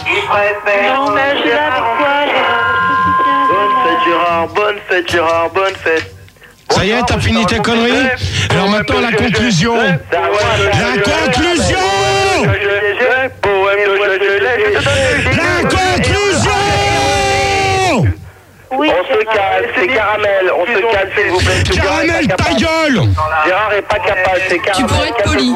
Non, mais je là quoi, Gérard. Bonne fête, Gérard. Bonne fête. Ça y est, t'as fini tes conneries? Alors maintenant, la conclusion. La conclusion! La conclusion! Oui, on se calme, c'est Caramel. On se calme, s'il vous plaît. Caramel, ta gueule! Gérard est pas capable, c'est Caramel. Tu pourrais être poli.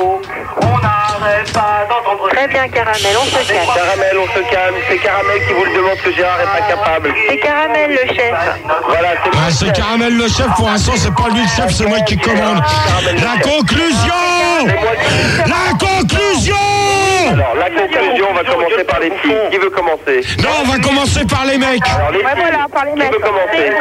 Très bien, Caramel, on se calme. Caramel, on se calme. C'est Caramel qui vous le demande que Gérard est pas capable. C'est Caramel, le chef. Voilà, c'est Caramel le chef, pour l'instant, c'est pas lui le chef, c'est moi qui commande. La conclusion! La conclusion! Alors, la conclusion, on va commencer par les filles. Qui veut commencer? Non, on va commencer par les mecs. Alors, les filles, voilà, par les mecs. Qui veut commencer?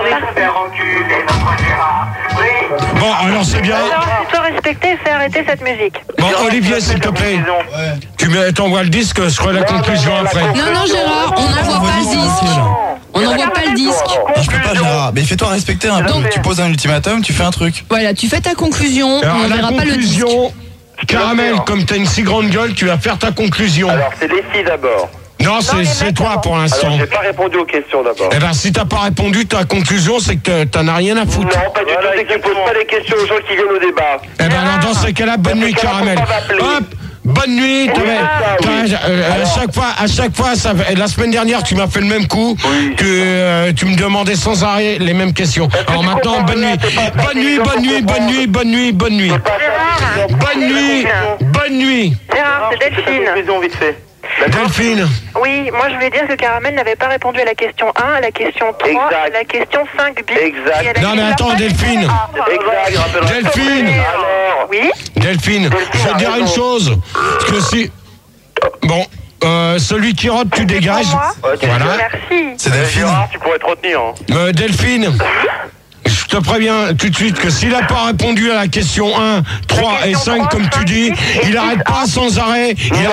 Bon, alors c'est bien. Alors, tu dois respecter et faire arrêter cette musique. Bon, Olivier, s'il te plaît. Tu t'envoies le disque, je ferai la conclusion après. Non, Gérard, on n'envoie pas le disque. On n'envoie pas le disque. Non, je peux pas, Gérard. Mais fais-toi respecter un peu. Tu poses un ultimatum, tu fais un truc. Voilà, tu fais ta conclusion, Alors, on verra pas le disque. Caramel, comme t'as une si grande gueule, tu vas faire ta conclusion. Alors, c'est les filles d'abord. Non, c'est toi pour l'instant. Alors, j'ai pas répondu aux questions d'abord. Eh ben, si t'as pas répondu, ta conclusion, c'est que t'en as rien à foutre. Non, pas du tout, c'est que tu poses pas les questions aux gens qui viennent au débat. Eh ben, alors, dans ce cas-là, bonne nuit, Caramel. Hop! Bonne nuit. À chaque fois, la semaine dernière, tu m'as fait le même coup, que tu me demandais sans arrêt les mêmes questions. Alors maintenant, bonne nuit. Bonne nuit, bonne nuit, bonne nuit, bonne nuit, bonne nuit. Bonne nuit, bonne nuit. Gérard, c'est Delphine. Vite fait. Delphine. Oui, moi je voulais dire que Caramel n'avait pas répondu à la question 1, à la question 3, à la question 5 bis. Exact. Non mais attends, Delphine. Exact. Delphine. Alors. Oui. Delphine, je vais te dire une chose. Parce que si... Bon, celui qui rote, tu dégages. Voilà. Merci. C'est Delphine. Gérard, tu pourrais te retenir. Delphine. Je te préviens tout de suite que s'il n'a pas répondu à la question 1, 3 et 5, comme tu dis, il n'arrête pas sans arrêt,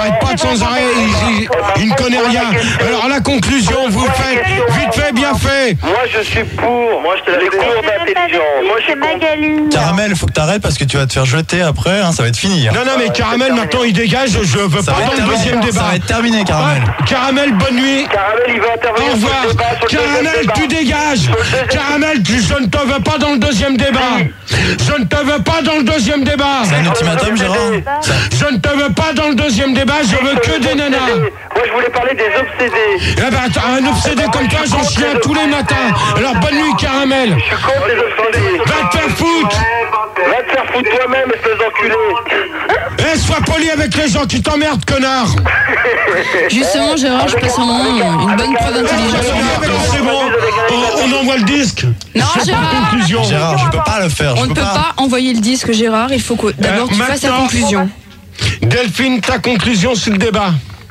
il ne connaît rien. Alors la conclusion, vous faites vite fait, bien fait. Moi je suis pour, les cours d'intelligence. Moi je suis C'est Magali. Caramel, faut que t'arrêtes parce que tu vas te faire jeter après, hein, ça va être fini. Hein. Non, mais Caramel, maintenant il dégage, je veux pas dans le deuxième débat. Ça va être terminé, Caramel. Caramel, bonne nuit. Caramel, il va intervenir. Au revoir. Caramel, tu dégages. Caramel, je ne te veux pas dans le deuxième débat. Je ne te veux pas dans le deuxième débat. C'est un ultimatum, Gérard. Je ne te veux pas dans le deuxième débat, je veux que des nanas. Moi je voulais parler des obsédés. Eh ben, un obsédé comme toi, j'en chie un tous les matins. Alors bonne nuit, Caramel. Je suis contre les obsédés. Va te faire foutre. Va te faire foutre toi-même, espèce d'enculé. Eh, sois poli avec les gens qui t'emmerdent, connard. Justement, Gérard, je passe un moment, une bonne preuve d'intelligence. C'est bon, on envoie le disque. Non, Gérard. Conclusion. Gérard, je peux pas le faire. On ne peut pas envoyer le disque, Gérard. Il faut que d'abord tu fasses la conclusion. Delphine, ta conclusion sur le débat.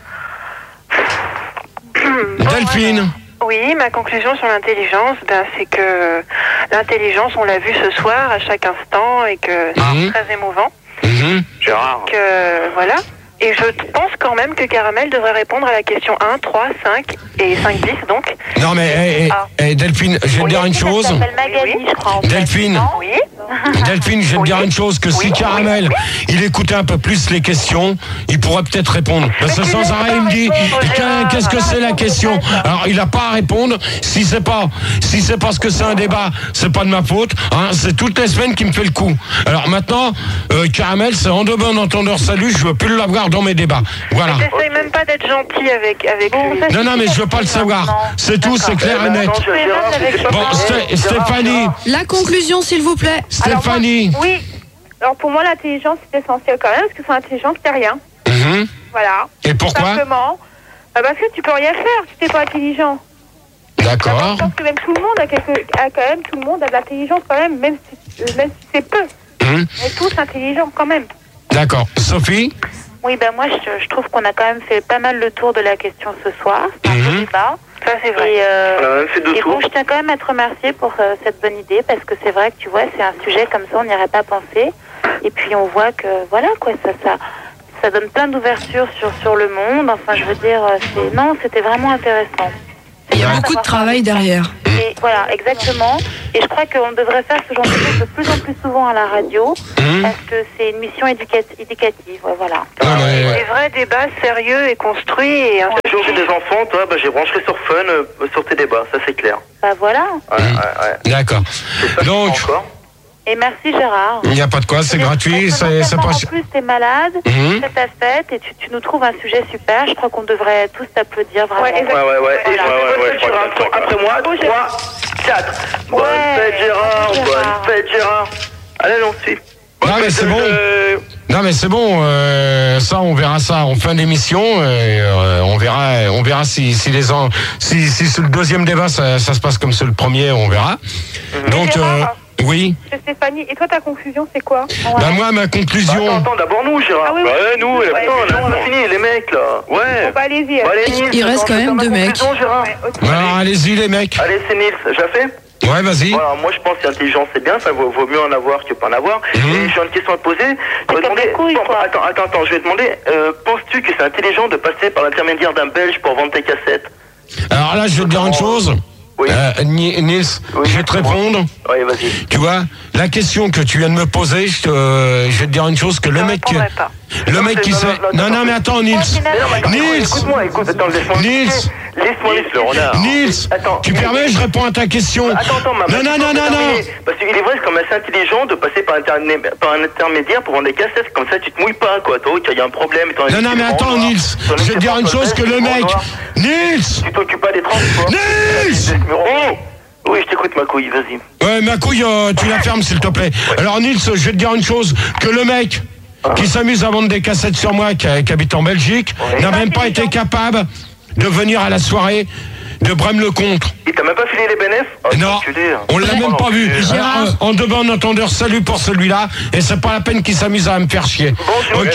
Delphine. Oui, ma conclusion sur l'intelligence, c'est que l'intelligence, on l'a vu ce soir à chaque instant et que c'est très émouvant. Gérard. Donc voilà. Et je pense quand même que Caramel devrait répondre à la question 1, 3, 5 et 5 bis donc. Non mais Delphine, je vais te dire une chose. Magali, je crois. Delphine. Oui. Delphine, je vais te dire une chose, que si Caramel, il écoutait un peu plus les questions, il pourrait peut-être répondre. Parce que sans arrêt, il me dit, qu'est-ce que c'est la question? Alors, il n'a pas à répondre. Si c'est parce que c'est un débat, c'est pas de ma faute. Hein, c'est toutes les semaines qui me fait le coup. Alors maintenant, Caramel, c'est en de bon entendeur salut, je veux plus l'avoir dans mes débats. Voilà. J'essaye même pas d'être gentil avec lui. Non, mais je veux pas le savoir. C'est tout, c'est clair et net. Bon, Stéphanie. La conclusion, s'il vous plaît. Stéphanie. Alors, oui. Alors pour moi, l'intelligence c'est essentiel quand même, parce que sans intelligence, t'es rien. Voilà. Et pourquoi? Simplement. Parce que tu peux rien faire si t'es pas intelligent. D'accord. Je pense que même tout le monde tout le monde a de l'intelligence quand même si c'est peu. On est tous intelligents quand même. D'accord. Sophie? Oui, moi je trouve qu'on a quand même fait pas mal le tour de la question ce soir. C'est un peu débat. Ça c'est vrai. Et bon, je tiens quand même à te remercier pour cette bonne idée, parce que c'est vrai que tu vois, c'est un sujet comme ça, on n'y aurait pas pensé. Et puis on voit que voilà quoi, ça donne plein d'ouverture sur le monde. Enfin, je veux dire, c'était vraiment intéressant. Il y a beaucoup de travail derrière. Et voilà, exactement. Et je crois qu'on devrait faire ce genre de choses de plus en plus souvent à la radio, parce que c'est une mission éducative. Ouais, voilà. Des vrais débats sérieux et construits. Et un jour j'ai des enfants, toi, j'ai branché sur Fun, sur tes débats, ça c'est clair. Bah voilà. Ouais. D'accord. Donc. Et merci Gérard. Il n'y a pas de quoi, c'est gratuit. C'est pas... En plus, t'es malade, c'est ta fête et tu nous trouves un sujet super. Je crois qu'on devrait tous t'applaudir vraiment. Ouais. Après moi, 3, 4. Bonne fête Gérard, bonne fête Gérard. Allez, on suit. Non mais c'est bon. Non mais c'est bon. Ça, on verra ça en fin d'émission. On verra si le deuxième débat ça se passe comme c'est le premier, on verra. Donc. Oui. Stéphanie, et toi ta conclusion c'est quoi? Moi ma conclusion. Attends, d'abord nous Gérard. Ah oui. Ouais, nous, on a fini les mecs là. Ouais. Bon, bah allez-y. Il reste quand même 2 mecs. Alors allez-y les mecs. Allez, c'est Nils, j'ai fait. Ouais, vas-y. Voilà, moi je pense que l'intelligence c'est bien, ça vaut mieux en avoir que pas en avoir. Et j'ai une question à te poser. Je vais demander. Attends, je vais te demander. Penses-tu que c'est intelligent de passer par l'intermédiaire d'un Belge pour vendre tes cassettes? Alors là, je vais te dire une chose. Oui. Nils, je vais te répondre. Oui, vas-y. Tu vois, la question que tu viens de me poser, je vais te dire une chose que le mec qui sait. Non, mais attends, Nils. Nils. Écoute, attends, laisse-moi le renard. Nils, tu permets, je réponds à ta question. Attends, non. Parce qu'il est vrai, c'est quand même assez intelligent de passer par un intermédiaire pour vendre des cassettes. Comme ça, tu te mouilles pas, quoi. Toi, il y a un problème. Non, mais attends, Nils. Je vais te dire une chose que le mec. Nils. Tu t'occupes pas des transports. Nils. Oui, je t'écoute, ma couille, vas-y. Ouais, ma couille, tu la fermes, s'il te plaît. Alors, Nils, je vais te dire une chose, que le mec qui s'amuse à vendre des cassettes sur moi, qui habite en Belgique, n'a même pas été capable de venir à la soirée de Brême-le-Comte. Il t'a même pas filé les bénéfices? Non, on l'a même pas vu. En deux bandes entendeurs, salut pour celui-là, et c'est pas la peine qu'il s'amuse à me faire chier. Ok.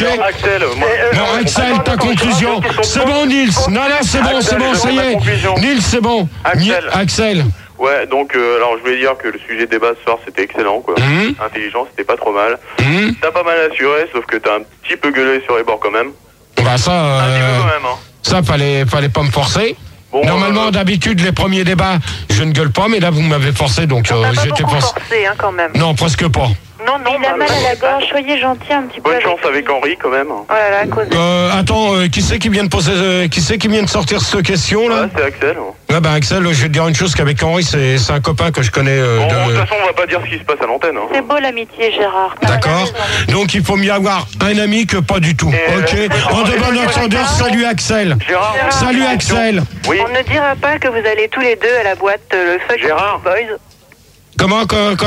Bon, Axel, ta conclusion. C'est bon, Nils. Non, c'est bon, ça y est. Nils, c'est bon. Axel. Ouais, donc alors je voulais dire que le sujet de débat ce soir c'était excellent quoi. Intelligent, c'était pas trop mal. T'as pas mal assuré, sauf que t'as un petit peu gueulé sur les bords quand même. Bah ça, un petit peu quand même, hein. Ça fallait pas me forcer. Bon, normalement, d'habitude, les premiers débats, je ne gueule pas, mais là, vous m'avez forcé, donc j'étais forcé. Hein, quand même. Non, presque pas. Non, il a mal à la gorge, soyez gentil un petit peu. Bonne chance avec Henri, quand même. Oh là là, à cause de... Attends, qui c'est qui vient de sortir cette question, là? Ouais, c'est Axel. Ouais, Axel, je vais te dire une chose, qu'avec Henri, c'est un copain que je connais. De toute façon, on va pas dire ce qui se passe à l'antenne. Hein. C'est beau l'amitié, Gérard. D'accord. Donc, il faut mieux avoir un ami que pas du tout. Ok. En devant notre entendeur, salut Axel. Gérard. Salut Axel. Oui. On ne dira pas que vous allez tous les deux à la boîte le Fuck Gérard. Boys. Comment,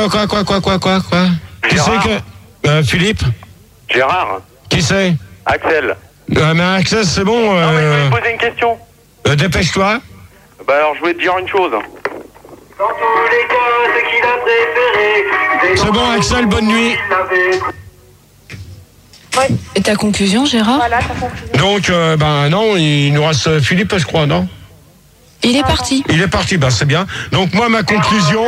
quoi? Qui c'est que... Philippe? Gérard. Qui c'est? Axel. Mais Axel, c'est bon. Non, mais je voulais te poser une question. Dépêche-toi. Bah alors, je voulais te dire une chose. Dans tous les cas, ce qu'il a préféré. C'est bon, Axel, bonne nuit. Ouais. Et ta conclusion, Gérard? Voilà, ta conclusion. Donc, non, il nous reste Philippe, je crois, non? Il est parti. Il est parti, c'est bien. Donc, moi, ma conclusion...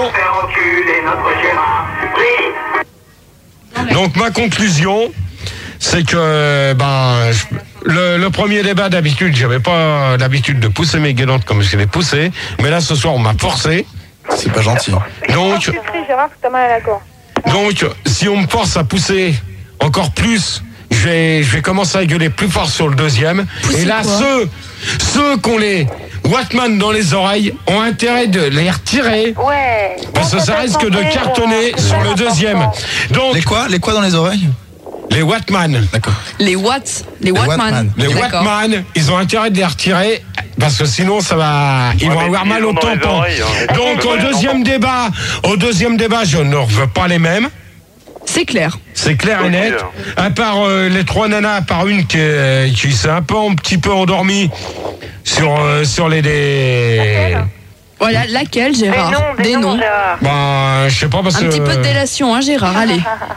Donc, ma conclusion, c'est que, le premier débat, d'habitude, j'avais pas l'habitude de pousser mes guélantes comme je les poussais, mais là, ce soir, on m'a forcé. C'est pas gentil. Donc, Gérard, t'as mal à la gorge. Donc, si on me force à pousser encore plus, je vais commencer à gueuler plus fort sur le deuxième. Pousser et là, quoi? ceux qui ont les Wattman dans les oreilles ont intérêt de les retirer. Ouais. Parce que ça risque de cartonner sur le deuxième. Donc, Les quoi dans les oreilles? Les Wattman. D'accord. Les Wattman. Les Wattman, ils ont intérêt de les retirer parce que sinon ils vont avoir mal au tampon. Donc au deuxième débat, je ne veux pas les mêmes. C'est clair. C'est clair et net. À part les trois nanas, à part une qui s'est un petit peu endormie sur les. Voilà, laquelle, Gérard? Des noms. Je sais pas parce que. Un petit peu de délation, Gérard, allez.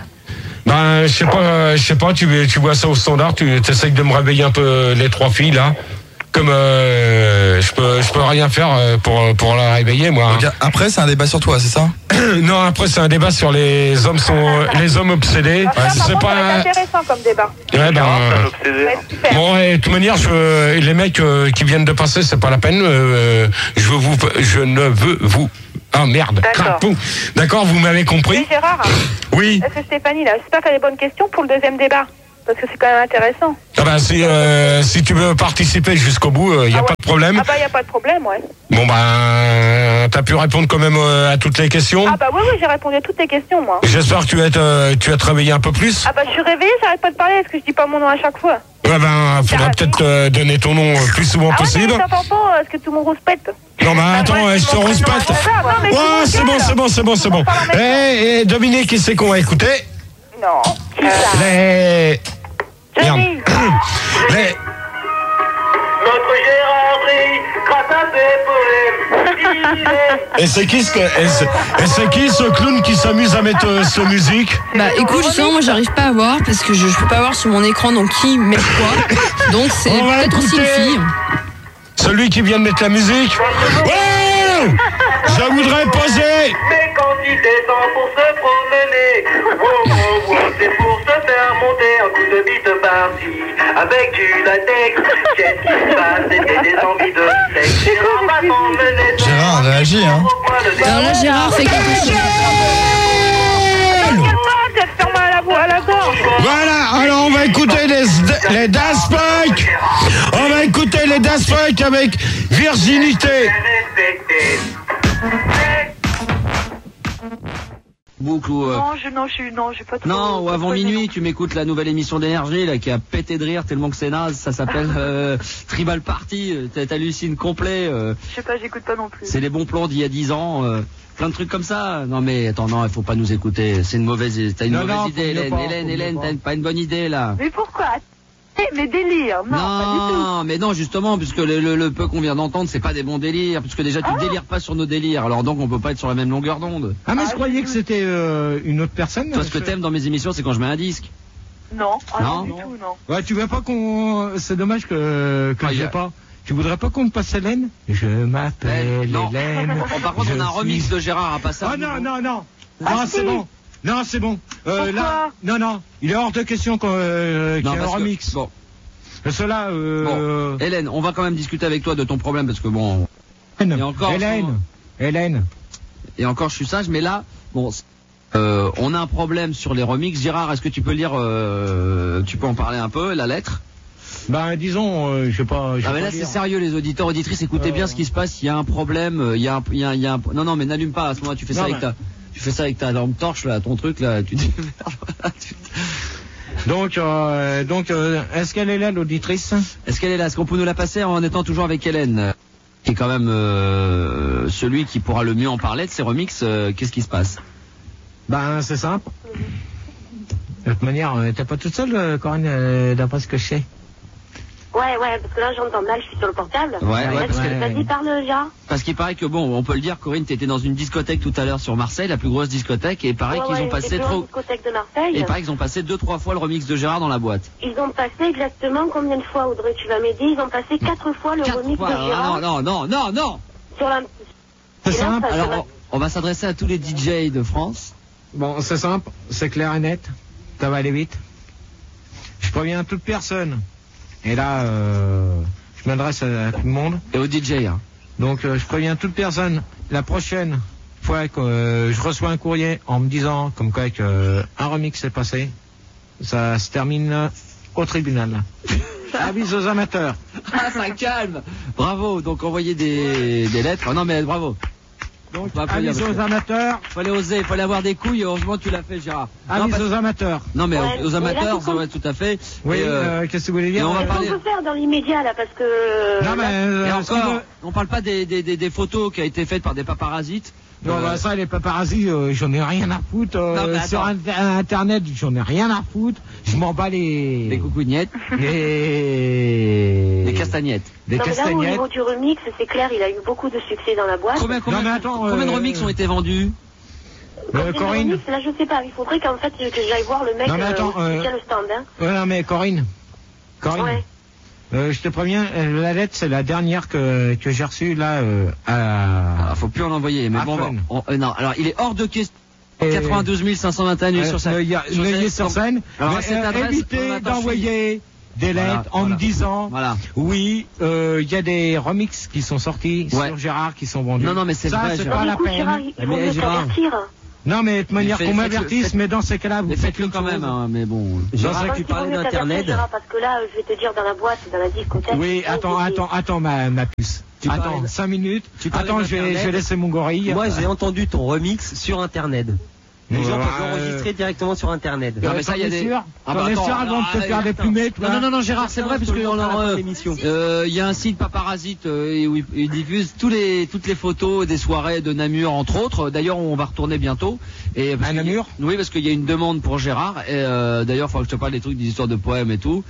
Je sais pas, tu vois ça au standard, tu essayes de me réveiller un peu les trois filles là. Comme je peux rien faire pour la réveiller moi. Donc, après c'est un débat sur toi, c'est ça? Non, après c'est un débat sur les hommes obsédés. C'est pas intéressant comme débat. Ouais, bon, et de toute manière, les mecs qui viennent de passer, c'est pas la peine. Je ne veux vous. Ah merde. D'accord, vous m'avez compris. Oui, Gérard. Oui. Est-ce que Stéphanie, là, j'espère qu'elle a les bonnes questions pour le deuxième débat. Parce que c'est quand même intéressant. Ah bah si tu veux participer jusqu'au bout, il n'y a pas de problème. Ah bah il n'y a pas de problème, ouais. Bon bah t'as pu répondre quand même à toutes les questions. Ah bah oui, j'ai répondu à toutes les questions, moi. J'espère que tu vas te réveiller un peu plus. Ah bah je suis réveillée, j'arrête pas de parler, est-ce que je dis pas mon nom à chaque fois? Ouais ben faudrait peut-être donner ton nom plus souvent possible. Ah ouais, mais ça pas, est-ce que tout le monde rouspète? Non bah attends, je te rouspète. Ouais, c'est bon. Eh Dominique, qui c'est qu'on va écouter? Non. Qui ça? Merde. Notre Gérard brille grâce à ses poèmes. Et c'est qui ce clown qui s'amuse à mettre ce musique? Bah écoute, justement, moi j'arrive pas à voir parce que je peux pas voir sur mon écran donc qui met quoi. Donc c'est peut-être aussi une fille. Celui qui vient de mettre la musique. Ouais, je voudrais poser. Mais quand tu descends pour se promener, c'est pour se faire monter un coup de bite par-ci. Avec du latex, qu'est-ce qui se passe? C'était des envies de sexe. Gérard, réagis, hein. Alors là, Gérard fait quelque chose. À la gorge. Voilà, alors on va écouter les Daft Punk. On va écouter les Daft Punk avec Virginité. Boucle ou Non, j'ai pas trop. Non, ou avant minuit, tu m'écoutes la nouvelle émission d'énergie là qui a pété de rire tellement que c'est naze. Ça s'appelle Tribal Party. T'hallucines complet. Je sais pas, j'écoute pas non plus. C'est les bons plans d'il y a 10 ans. Plein de trucs comme ça. Non mais attends, non, il faut pas nous écouter. C'est une mauvaise. T'as une mauvaise idée, Hélène. T'as pas une bonne idée là. Mais pourquoi? Mes délires, non, pas du tout. Non, mais non, justement, puisque le peu qu'on vient d'entendre, c'est pas des bons délires, puisque déjà tu délires pas sur nos délires, alors donc on peut pas être sur la même longueur d'onde. Ah mais je croyais que c'était une autre personne. Toi, ce que t'aimes dans mes émissions, c'est quand je mets un disque. Non, non, du tout, non. Ouais, tu veux pas qu'on... C'est dommage que je l'ai pas. Tu voudrais pas qu'on me passe Hélène? Je m'appelle Hélène. Par contre, on a un remix de Gérard à passer. Ah non. Non, c'est bon. Non, c'est bon. Là, non. Il est hors de question qu'il y ait un remix. Bon. Cela, bon. Hélène, on va quand même discuter avec toi de ton problème parce que bon. Hélène. Et encore, je suis sage, mais là, bon, on a un problème sur les remixes. Gérard, est-ce que tu peux lire, tu peux en parler un peu, la lettre? Ben, disons, je sais pas. Ah, mais là, c'est sérieux, les auditeurs, auditrices, écoutez bien ce qui se passe. Il y a un problème, il y a un. Non, mais n'allume pas. À ce moment-là, tu fais ça avec ta. Tu fais ça avec ta lampe torche, là, ton truc, là, tu dis. Donc, est-ce qu'elle est là, l'auditrice? Est-ce qu'elle est là? Est-ce qu'on peut nous la passer en étant toujours avec Hélène? Qui est quand même celui qui pourra le mieux en parler de ces remixes. Qu'est-ce qui se passe? Ben, c'est simple. De toute manière, t'es pas toute seule, Corinne, d'après ce que je sais. Ouais, parce que là j'entends mal, je suis sur le portable. Vas-y, parle, Gérard. Parce qu'il paraît que bon, on peut le dire, Corinne, t'étais dans une discothèque tout à l'heure sur Marseille, la plus grosse discothèque, et il paraît qu'ils ont passé discothèque de Marseille. Et il paraît qu'ils ont passé 2-3 fois le remix de Gérard dans la boîte. Ils ont passé exactement combien de fois, Audrey, tu vas m'aider? Ils ont passé 4 fois le remix de Gérard. Non. Sur la... C'est simple. Alors, on va s'adresser à tous les DJ de France. Bon, c'est simple, c'est clair et net. Ça va aller vite. Je préviens toute personne. Et là, je m'adresse à tout le monde. Et au DJ, hein. Donc, je préviens toute personne. La prochaine fois que je reçois un courrier en me disant comme quoi que un remix s'est passé, ça se termine au tribunal. Avis aux amateurs. Ah, ça calme. Bravo. Donc, envoyez des lettres. Oh, non, mais bravo. Donc, avis aux amateurs. Fallait oser, fallait avoir des couilles, heureusement tu l'as fait, Gérard. Avis aux amateurs. Non, mais aux amateurs, ça va tout à fait. Oui, qu'est-ce que vous voulez dire? On va parler... peut faire dans l'immédiat, là, parce que... Non, mais... Et encore, on parle pas des photos qui a été faites par des paparazites. Non, ça, les paparazzis, j'en ai rien à foutre. Sur Internet, j'en ai rien à foutre. Je m'en bats les... Les coucougnettes. Les castagnettes. Des castagnettes. Là, au niveau du remix, c'est clair, il a eu beaucoup de succès dans la boîte. Combien de remix ont été vendus? Corinne. Remix, là, je sais pas. Il faudrait qu'en fait, que j'aille voir le mec qui a le stand. Hein. Non, mais Corinne. Ouais. Je te préviens, la lettre, c'est la dernière que j'ai reçue, là, faut plus en envoyer, mais bon, non, alors, il est hors de question. 92 521 Neuilly-sur-Seine. Neuilly-sur-Seine. Évitez d'envoyer des lettres en me disant, oui, il y a des remixes qui sont sortis sur Gérard qui sont vendus. Non, mais c'est vrai, c'est pas la peine. Non, mais de manière qu'on m'avertisse, mais dans ces cas-là, vous faites-le quand même, hein, mais bon. Gérard, tu parlais d'Internet. Parce que là, je vais te dire, dans la boîte, dans la discothèque. Oui, attends, ma puce. Attends, 5 minutes. Attends, je vais laisser mon gorille. Moi, j'ai entendu ton remix sur Internet. Les gens peuvent enregistrer directement sur Internet. Non, mais ça, il y a des. T'en es sûr avant de te faire déplumer, toi? Non, Gérard, c'est vrai, parce que il y a un site Paparazite où il diffuse toutes les photos des soirées de Namur, entre autres. D'ailleurs, on va retourner bientôt. À Namur? Oui, parce qu'il y a une demande pour Gérard. Et d'ailleurs, il faudra que je te parle des trucs, des histoires de poèmes et tout.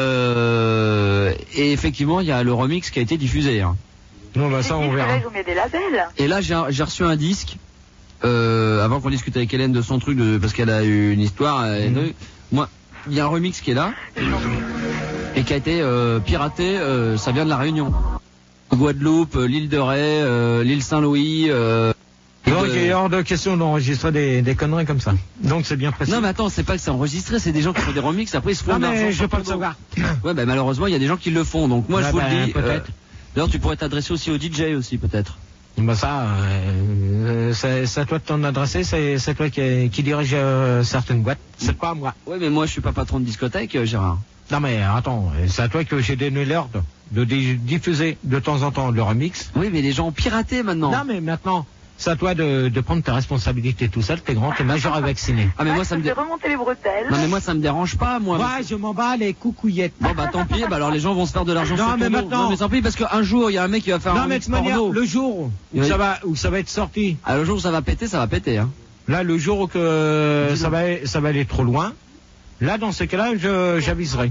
Et effectivement, il y a le remix qui a été diffusé. Non, bah ça, on verra. Ils ont mis des labels. Et là, j'ai reçu un disque. Avant qu'on discute avec Hélène de son truc, parce qu'elle a eu une histoire. Moi, il y a un remix qui est là et qui a été piraté. Ça vient de la Réunion, Guadeloupe, l'île de Ré, l'île Saint-Louis. Donc il est hors de question d'enregistrer des conneries comme ça. Donc c'est bien précis. Non, mais attends, c'est pas que c'est enregistré, c'est des gens qui font des remixes. Après ils se font de l'argent. Mais je veux pas le savoir. Ouais, bah malheureusement il y a des gens qui le font. Donc moi je vous le dis. Peut-être. D'ailleurs tu pourrais t'adresser aussi au DJ aussi peut-être. Bah ça, c'est à toi de t'en adresser, c'est toi qui dirige certaines boîtes, c'est pas à moi. Oui, mais moi je suis pas patron de discothèque, Gérard. Non mais attends, c'est à toi que j'ai donné l'ordre de diffuser de temps en temps le remix. Oui, mais les gens ont piraté maintenant. Non mais maintenant, c'est à toi de prendre tes responsabilités tout seul, t'es grand, t'es majeur et vacciné. Ah mais moi ça me remonter les bretelles. Non mais moi ça me dérange pas, moi. Ouais, je m'en bats les coucouillettes. Bon bah tant pis, bah alors les gens vont se faire de l'argent sur ton dos. Maintenant... Non mais tant pis parce qu'un jour il y a un mec qui va faire un remix porno. Le jour où ça va être sorti. Ah le jour où ça va péter, hein. Là le jour où ça va aller trop loin. Là dans ces cas-là, j'aviserai.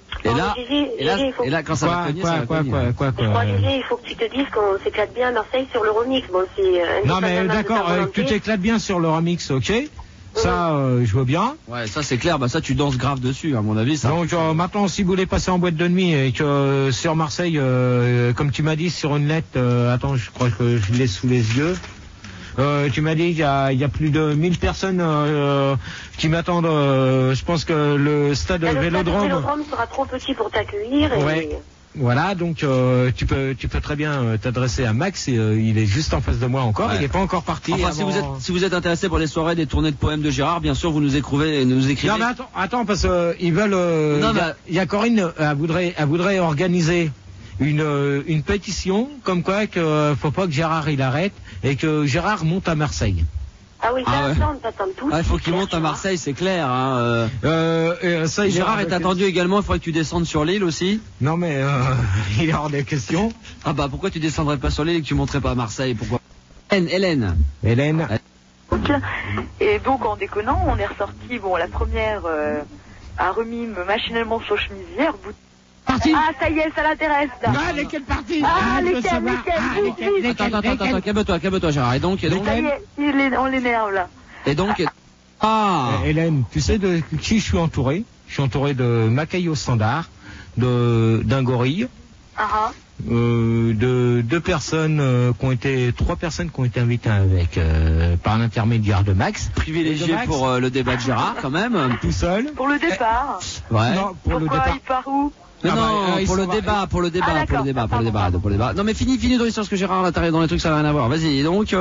Et là, quand ça va cogner, ça va cogner. Quoi, Gégé, il faut que tu te dises qu'on s'éclate bien à Marseille sur le remix. Bon, c'est non, mais d'accord, tu t'éclates bien sur le remix, ok? Ça, je veux bien. Ouais, ça c'est clair, bah ça tu danses grave dessus, à mon avis. Ça. Donc maintenant, si vous voulez passer en boîte de nuit et que sur Marseille, comme tu m'as dit sur une lettre, attends, je crois que je l'ai sous les yeux. Tu m'as dit qu'il y a plus de 1000 personnes qui m'attendent. Je pense que le stade Vélodrome... Le Vélodrome sera trop petit pour t'accueillir. Ouais. Voilà, donc tu peux très bien t'adresser à Max. Il est juste en face de moi encore. Ouais. Il n'est pas encore parti. Enfin, si vous êtes intéressé pour les soirées des tournées de poèmes de Gérard, bien sûr, vous nous écrivez. Non, mais attends, parce que ils veulent. Il y a Corinne, elle voudrait organiser une pétition comme quoi que faut pas que Gérard il arrête et que Gérard monte à Marseille. Ah oui, t'attends tout. Il faut qu'il monte à Marseille, c'est clair. Hein. Ça, Gérard est attendu également, il faudrait que tu descendes sur l'île aussi. Non mais il est hors des questions. Ah bah pourquoi tu descendrais pas sur l'île et que tu monterais pas à Marseille? Pourquoi? Hélène. Et donc en déconnant, on est ressorti, la première a remis machinalement son chemisière. Parti. Ah ça y est, ça l'intéresse. Ah lesquelles parties? Lesquelles? Attends, calme-toi Gérard. Et donc ça y est, on l'énerve là. Et donc Hélène, tu sais de qui je suis entouré? Je suis entouré de Macaille au standard, d'un gorille. De trois personnes qui ont été invitées par l'intermédiaire de Max. Privilégié pour le débat de Gérard quand même. Tout seul. Pour le départ. Ouais. Non, pour le départ. Il part où? Pour le débat. Non mais finis ton histoire parce que Gérard là t'arrives dans les trucs ça n'a rien à voir. Vas-y, donc.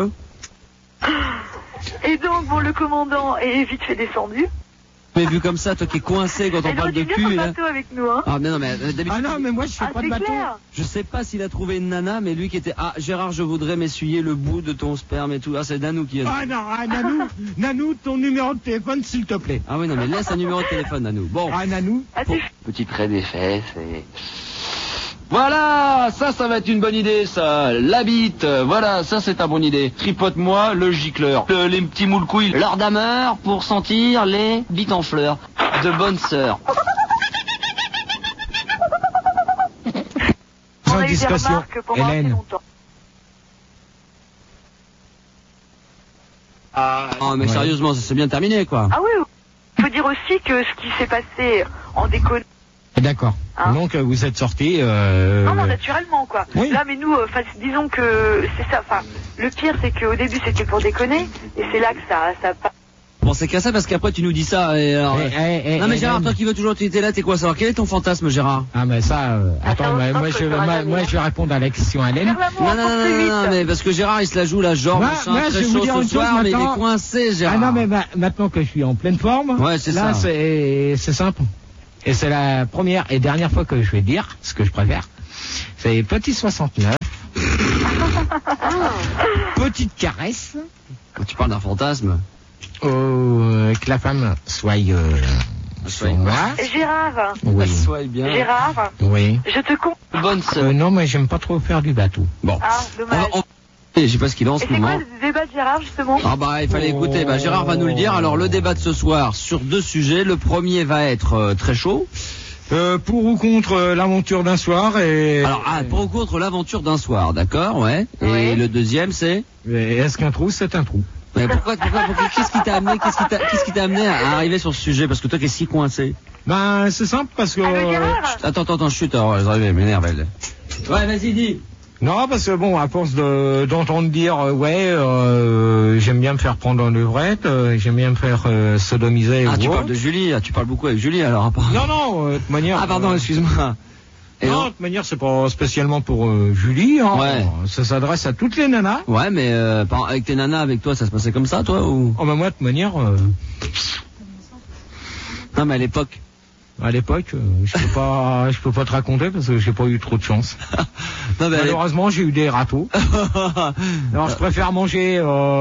Et donc le commandant est vite fait descendu. Mais vu comme ça, toi qui es coincé quand on parle de cul. Bateau avec nous, hein. Ah mais non mais d'habitude. Ah non mais moi je fais pas de bateau. Clair. Je sais pas s'il a trouvé une nana, mais lui qui était Gérard, je voudrais m'essuyer le bout de ton sperme et tout. Ah c'est Nanou qui a dit. Ah non, Nanou, ton numéro de téléphone s'il te plaît. Ah oui non mais laisse un numéro de téléphone Nanou. Bon. Nanou. Petit trait des fesses et... Voilà, ça va être une bonne idée, ça. La bite, voilà, ça c'est une bonne idée. Tripote-moi le gicleur. Les petits moules couilles. L'heure d'ameur pour sentir les bites en fleurs. De bonnes sœurs. On a eu des remarques pendant assez longtemps. Oh mais sérieusement, ça s'est bien terminé quoi. Ah oui, il faut dire aussi que ce qui s'est passé en déconnant D'accord. Hein? Donc vous êtes sortis. Non, naturellement quoi. Oui. Là, mais nous, disons que c'est ça. Enfin, le pire, c'est qu'au début, c'était pour déconner, et c'est là que ça. Bon, c'est qu'à ça parce qu'après tu nous dis ça. Et alors, non mais Gérard, toi qui veux toujours t'es là, t'es quoi savoir quel est ton fantasme, Gérard? Ah mais ça, attends, moi je vais répondre à la question Hélène. Non, mais parce que Gérard il se la joue là, genre moi, très chaud ce soir, mais il est coincé, Gérard. Ah non mais maintenant que je suis en pleine forme, ouais, c'est là ça. c'est simple. Et c'est la première et dernière fois que je vais dire ce que je préfère. C'est petit 69. Petite caresse. Quand tu parles d'un fantasme. Que la femme soit sur moi. Gérard. Oui. Soit bien. Gérard. Oui. Je te compte. Bonne sœur. Non, mais j'aime pas trop faire du bateau. Bon. Ah, dommage. Je sais pas ce qu'il a en ce moment. C'est quoi le débat de Gérard justement? Ah bah il fallait écouter. Bah Gérard va nous le dire. Alors le débat de ce soir sur 2 sujets. Le premier va être très chaud. Pour ou contre l'aventure d'un soir et... Alors, pour ou contre l'aventure d'un soir, d'accord, ouais. Et le deuxième, c'est? Est-ce qu'un trou, c'est un trou? Mais pourquoi qu'est-ce qui t'a amené à arriver sur ce sujet? Parce que toi, qu'est-ce qui est si coincé? Ben, c'est simple, parce que... Attends, chut, elle m'énerve, elle. Ouais, vas-y, dis. Non, parce que bon, à force d'entendre dire, j'aime bien me faire prendre en levrette, j'aime bien me faire sodomiser. Ah, tu parles de Julie, tu parles beaucoup avec Julie, alors apparemment. Non, de toute manière... Ah, pardon, excuse-moi. Non, de toute manière, c'est pas spécialement pour Julie, hein. Ouais. Ça s'adresse à toutes les nanas. Ouais, mais avec tes nanas, avec toi, ça se passait comme ça, toi, ou? Oh, bah moi, de toute manière... Non, mais à l'époque, je peux pas te raconter parce que j'ai pas eu trop de chance. Non, malheureusement, j'ai eu des râteaux. Alors, je préfère manger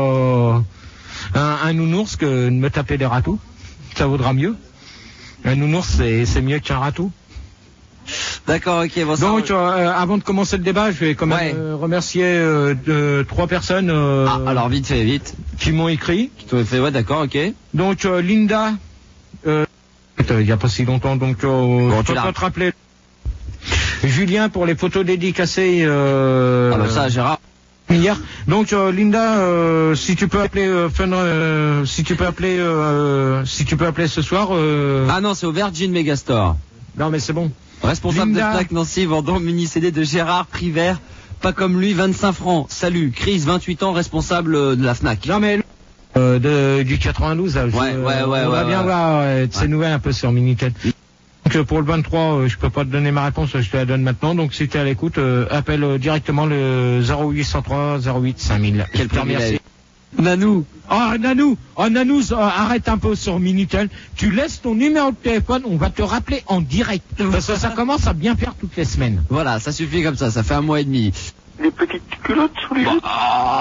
un nounours que de me taper des râteaux. Ça vaudra mieux. Un nounours, c'est mieux qu'un râteau. D'accord, ok. Bon, donc, avant de commencer le débat, je vais quand même remercier 3 personnes. Alors vite, qui m'ont écrit. Qui t'ont fait, ouais, d'accord, ok. Donc Linda. Il n'y a pas si longtemps, donc je peux pas te rappeler. Julien pour les photos dédicacées. Ah bah ça, Gérard. Hier. Donc Linda, si tu peux appeler si tu peux appeler ce soir. Ah non, c'est au Virgin Megastore. Non mais c'est bon. Responsable de Fnac Nancy vendant mini CD de Gérard, prix vert, pas comme lui, 25 francs. Salut, Chris, 28 ans, responsable de la Fnac. Non mais du 92, on va bien voir de ces nouvelles un peu sur Minitel. Donc pour le 23, je peux pas te donner ma réponse, je te la donne maintenant. Donc si tu es à l'écoute, appelle directement le 0803 08 5000. Quel merci. Nanou. Nanou, arrête un peu sur Minitel. Tu laisses ton numéro de téléphone, on va te rappeler en direct. Parce que ça commence à bien faire toutes les semaines. Voilà, ça suffit comme ça fait 1 mois et demi. Les petites culottes sous les joues.